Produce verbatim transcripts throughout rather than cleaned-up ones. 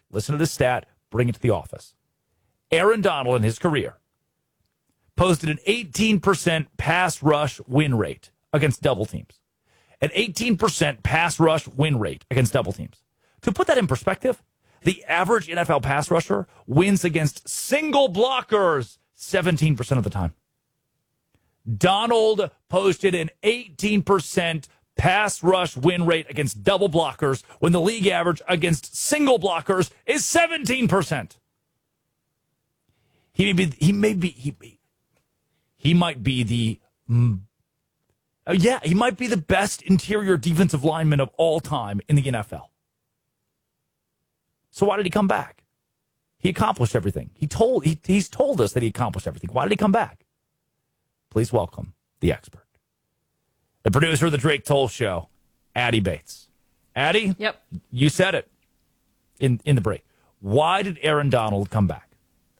listen to this stat, bring it to the office. Aaron Donald in his career posted an eighteen percent pass rush win rate against double teams. An eighteen percent pass rush win rate against double teams. To put that in perspective, the average N F L pass rusher wins against single blockers seventeen percent of the time. Donald posted an eighteen percent pass rush win rate against double blockers when the league average against single blockers is seventeen percent. He may be, he may be, he, he might be the, mm, uh, yeah, he might be the best interior defensive lineman of all time in the N F L. So why did he come back? He accomplished everything. He told, he, he's told us that he accomplished everything. Why did he come back? Please welcome the expert, the producer of the Drake Toll Show, Addy Bates. Addy, yep, you said it in, in the break. Why did Aaron Donald come back?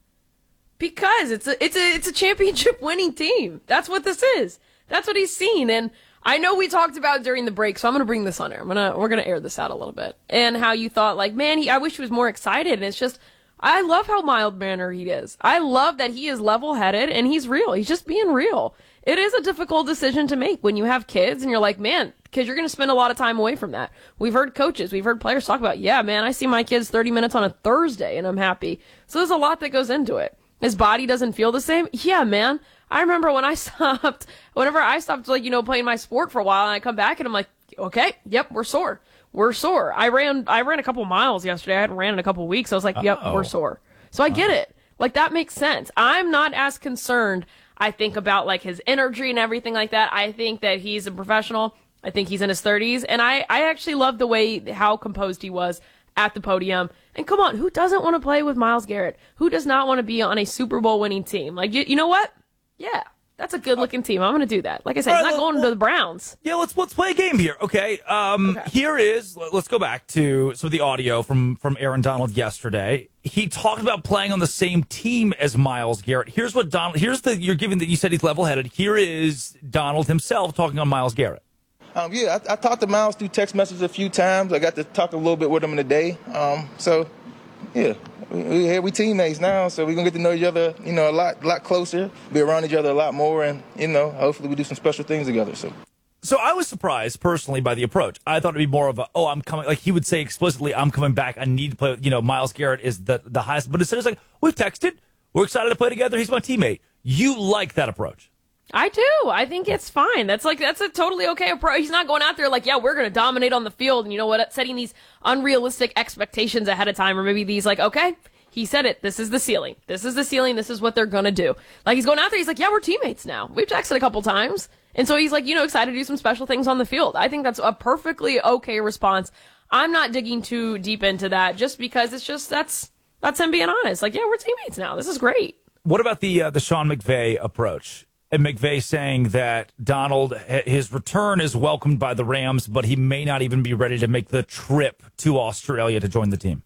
Because it's a it's a it's a championship winning team. That's what this is. That's what he's seen. And I know we talked about during the break, so I'm gonna bring this on air. I'm gonna we're gonna air this out a little bit. And how you thought, like, man, he I wish he was more excited. And it's just, I love how mild mannered he is. I love that he is level headed and he's real. He's just being real. It is a difficult decision to make when you have kids and you're like, man, because you're going to spend a lot of time away from that. We've heard coaches, we've heard players talk about, yeah, man, I see my kids thirty minutes on a Thursday and I'm happy. So there's a lot that goes into it. His body doesn't feel the same. Yeah, man. I remember when I stopped, whenever I stopped, like, you know, playing my sport for a while and I come back and I'm like, okay, yep, we're sore. We're sore. I ran, I ran a couple miles yesterday. I hadn't ran in a couple weeks. I was like, yep, Uh-oh. we're sore. So I get it. Like, that makes sense. I'm not as concerned, I think, about like his energy and everything like that. I think that he's a professional. I think he's in his thirties. And I, I actually love the way, how composed he was at the podium. And come on, who doesn't want to play with Myles Garrett? Who does not want to be on a Super Bowl winning team? Like, you, you know what? Yeah, that's a good looking team. I'm going to do that. Like I said, All he's right, not well, going well, to the Browns. Yeah, let's let's play a game here. Okay. Um, Okay. Here is, let's go back to some of the audio from, from Aaron Donald yesterday. He talked about playing on the same team as Myles Garrett. Here's what Donald, here's the, you're giving that you said he's level headed. Here is Donald himself talking on Myles Garrett. Um, yeah, I, I talked to Myles through text messages a few times. I got to talk a little bit with him in the day. Um, so, yeah, we, we, we teammates now, so we're going to get to know each other, you know, a lot lot closer, be around each other a lot more, and, you know, hopefully we do some special things together. So, So I was surprised, personally, by the approach. I thought it'd be more of a, oh, I'm coming, like he would say explicitly, I'm coming back, I need to play with, you know, Myles Garrett is the, the highest. But instead it's like, we've texted, we're excited to play together, he's my teammate. You like that approach? I do. I think it's fine. That's like, that's a totally okay approach. He's not going out there like, yeah, we're going to dominate on the field. And you know what? Setting these unrealistic expectations ahead of time, or maybe these like, okay, he said it. This is the ceiling. This is the ceiling. This is what they're going to do. Like, he's going out there. He's like, yeah, we're teammates now. We've texted a couple times. And so he's like, you know, excited to do some special things on the field. I think that's a perfectly okay response. I'm not digging too deep into that just because it's just, that's, that's him being honest. Like, yeah, we're teammates now. This is great. What about the, uh, the Sean McVay approach? And McVay saying that Donald, his return is welcomed by the Rams, but he may not even be ready to make the trip to Australia to join the team.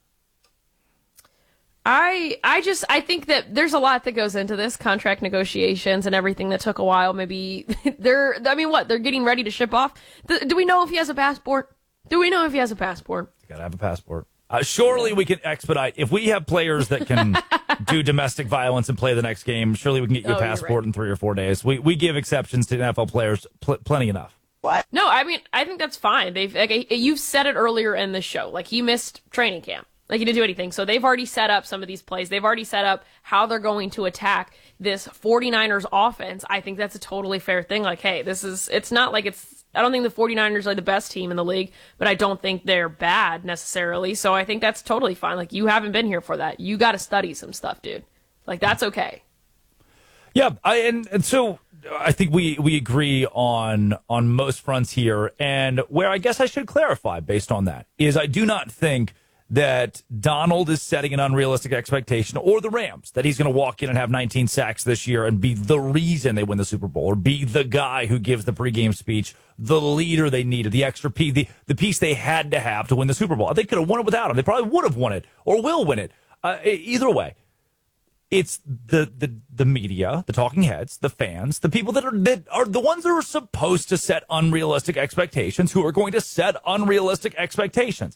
I I just I think that there's a lot that goes into this, contract negotiations and everything that took a while. Maybe they're I mean what they're getting ready to ship off. Do we know if he has a passport? Do we know if he has a passport? You gotta have a passport. Uh, surely we can expedite if we have players that can do domestic violence and play the next game. Surely we can get you a Oh, you're passport right. in three or four days. We we give exceptions to N F L players pl- plenty enough. No, I mean I think that's fine. They've like, you've said it earlier in the show. Like, he missed training camp. Like, he didn't do anything. So they've already set up some of these plays. They've already set up how they're going to attack this 49ers offense. I think that's a totally fair thing. Like, hey, this is, it's not like it's, I don't think the 49ers are the best team in the league, but I don't think they're bad necessarily. So I think that's totally fine. Like, you haven't been here for that. You got to study some stuff, dude. Like, that's okay. Yeah, I and, and so I think we, we agree on on most fronts here. And where I guess I should clarify based on that is I do not think that Donald is setting an unrealistic expectation, or the Rams, that he's going to walk in and have nineteen sacks this year and be the reason they win the Super Bowl, or be the guy who gives the pregame speech, the leader they needed, the extra piece, the, the piece they had to have to win the Super Bowl. They could have won it without him. They probably would have won it or will win it. Uh, either way, it's the, the, the media, the talking heads, the fans, the people that are, that are the ones that are supposed to set unrealistic expectations, who are going to set unrealistic expectations.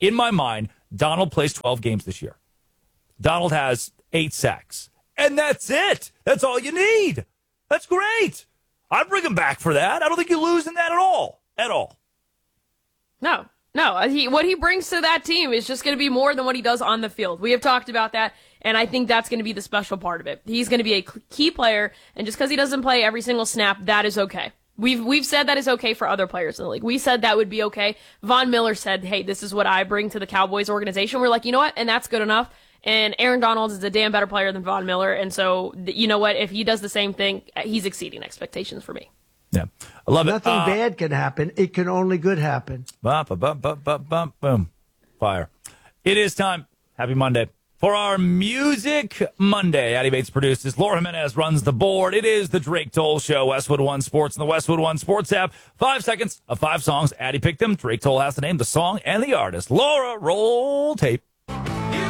in my mind, Donald plays twelve games this year. Donald has eight sacks. And that's it. That's all you need. That's great. I'd bring him back for that. I don't think you lose in that at all. At all. No. No, he, what he brings to that team is just going to be more than what he does on the field. We have talked about that, and I think that's going to be the special part of it. He's going to be a key player, and just because he doesn't play every single snap, that is okay. We've we've said that is okay for other players in the league. We said that would be okay. Von Miller said, hey, this is what I bring to the Cowboys organization. We're like, you know what? And that's good enough. And Aaron Donald is a damn better player than Von Miller, and so, you know what? If he does the same thing, he's exceeding expectations for me. Yeah, I love it. Nothing uh, bad can happen. It can only good happen. Bum, bum, bum, bum, bum, boom. Fire. It is time. Happy Monday. For our Music Monday, Addy Bates produces. Laura Jimenez runs the board. It is the Drake Toll Show, Westwood One Sports, and the Westwood One Sports app. Five seconds of five songs. Addy picked them. Drake Toll has to name the song and the artist. Laura, roll tape.